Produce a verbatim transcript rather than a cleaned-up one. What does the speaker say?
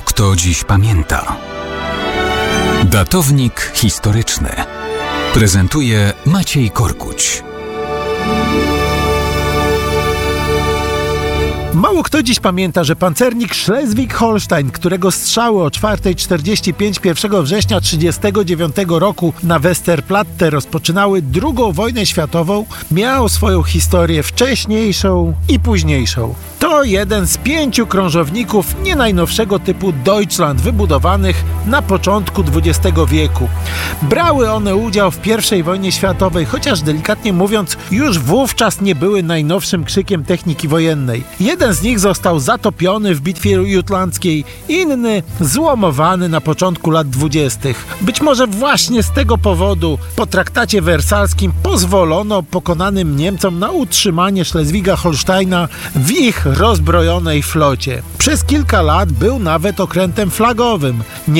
kto dziś pamięta. Datownik historyczny prezentuje Maciej Korkuć. Mało kto dziś pamięta, że pancernik Schleswig-Holstein, którego strzały o czwarta czterdzieści pięć pierwszego września trzydziestego dziewiątego roku na Westerplatte rozpoczynały drugą wojnę światową, miał swoją historię wcześniejszą i późniejszą. To jeden z pięciu krążowników nie najnowszego typu Deutschland wybudowanych na początku dwudziestego wieku. Brały one udział w pierwszej wojnie światowej, chociaż delikatnie mówiąc już wówczas nie były najnowszym krzykiem techniki wojennej. Jeden z nich został zatopiony w bitwie jutlandzkiej, inny złomowany na początku lat dwudziestych. Być może właśnie z tego powodu po traktacie wersalskim pozwolono pokonanym Niemcom na utrzymanie Schleswiga-Holsteina w ich rozbrojonej flocie. Przez kilka lat był nawet okrętem flagowym.